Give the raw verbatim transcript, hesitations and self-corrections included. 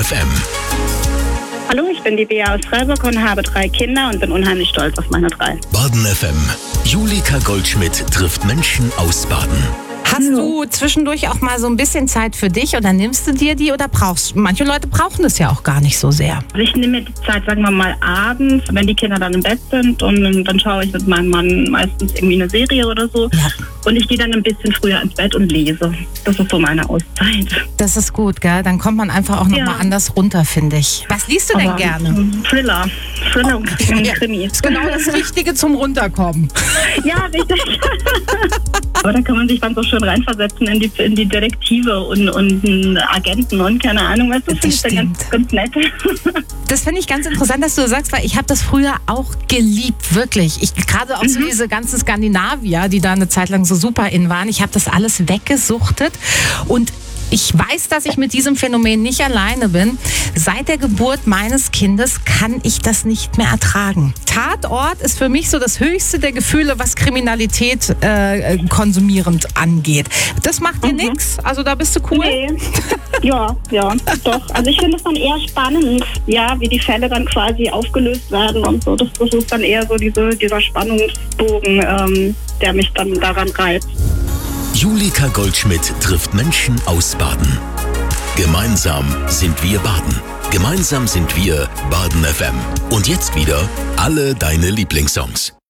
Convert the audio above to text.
F M. Hallo, ich bin die Bea aus Freiburg und habe drei Kinder und bin unheimlich stolz auf meine drei. Baden F M. Julika Goldschmidt trifft Menschen aus Baden. Hast du zwischendurch auch mal so ein bisschen Zeit für dich oder nimmst du dir die oder brauchst? Manche Leute brauchen es ja auch gar nicht so sehr. Also ich nehme mir die Zeit, sagen wir mal, abends, wenn die Kinder dann im Bett sind und dann schaue ich mit meinem Mann meistens irgendwie eine Serie oder so. Ja. Und ich gehe dann ein bisschen früher ins Bett und lese. Das ist so meine Auszeit. Das ist gut, gell? Dann kommt man einfach auch nochmal Ja. mal anders runter, finde ich. Was liest du denn Aber gerne? Thriller. Thriller und Ja, Krimis. ist genau das Richtige zum Runterkommen. Ja, richtig. Aber da kann man sich dann so schön reinversetzen in die, in die Detektive und, und Agenten und keine Ahnung was. Das Das finde ich dann ganz, ganz nett. Das finde ich ganz interessant, dass du das sagst, weil ich habe das früher auch geliebt, wirklich. Ich gerade auch so diese ganzen Skandinavier, die da eine Zeit lang so super in waren. Ich habe das alles weggesuchtet und ich weiß, dass ich mit diesem Phänomen nicht alleine bin. Seit der Geburt meines Kindes kann ich das nicht mehr ertragen. Tatort ist für mich so das höchste der Gefühle, was Kriminalität äh, konsumierend angeht. Das macht dir nichts? Also da bist du cool? Nee. Ja, ja, doch. Also ich finde es dann eher spannend, ja, wie die Fälle dann quasi aufgelöst werden und so. Das, das ist dann eher so diese, dieser Spannungsbogen, ähm, der mich dann daran reizt. Julika Goldschmidt trifft Menschen aus Baden. Gemeinsam sind wir Baden. Gemeinsam sind wir Baden F M. Und jetzt wieder alle deine Lieblingssongs.